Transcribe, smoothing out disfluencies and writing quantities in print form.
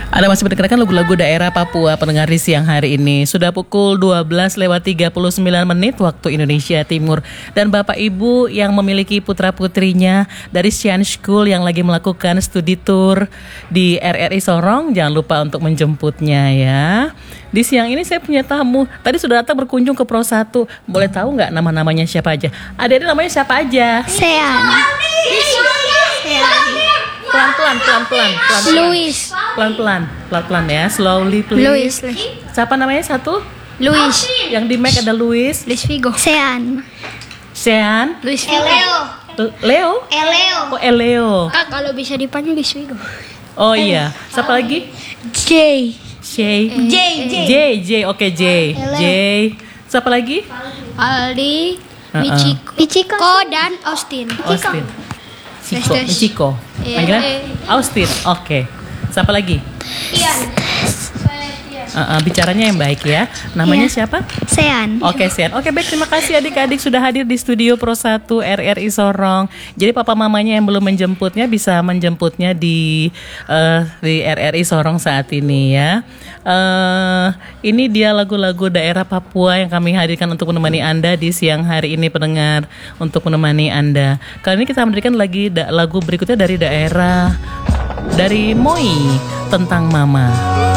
Anda masih mendengarkan lagu-lagu daerah Papua pendengar di siang hari ini. Sudah pukul 12:39 waktu Indonesia Timur. Dan Bapak Ibu yang memiliki putra-putrinya dari Sian School yang lagi melakukan studi tour di RRI Sorong, jangan lupa untuk menjemputnya ya. Di siang ini saya punya tamu. Tadi sudah datang berkunjung ke Pro 1. Boleh tahu nggak nama-namanya siapa aja? Adik-adik namanya siapa aja? Sean. Pelan-pelan. Luis. Pelan-pelan ya. Slowly please. Luis. Siapa namanya satu? Luis. Yang di mic ada Luis. Luis Vigo. Sean. Sean. Luis Vigo. Leo. Oh, Eleo. Kak, kalau bisa dipanggil Luis Vigo. Oh iya. Siapa lagi? J. J. Oke, J. Siapa lagi? Aldi. Michiko. Dan Austin. Michiko. Panggilan? Austin. Oke. Siapa lagi? Bicaranya yang baik ya. Namanya siapa? Sean. Oke, Sean. Oke, baik. Terima kasih adik-adik sudah hadir di studio Pro 1 RRI Sorong. Jadi papa mamanya yang belum menjemputnya bisa menjemputnya di RRI Sorong saat ini ya. Ini dia lagu-lagu daerah Papua yang kami hadirkan untuk menemani Anda di siang hari ini pendengar, untuk menemani Anda. Kali ini kita hadirkan lagu berikutnya dari daerah dari Moi, Tentang Mama.